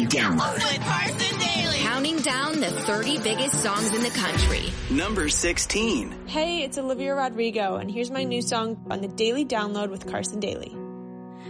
Download. With Carson Daly. Counting down the 30 biggest songs in the country. Number 16. Hey, it's Olivia Rodrigo, and here's my new song on the Daily Download with Carson Daly.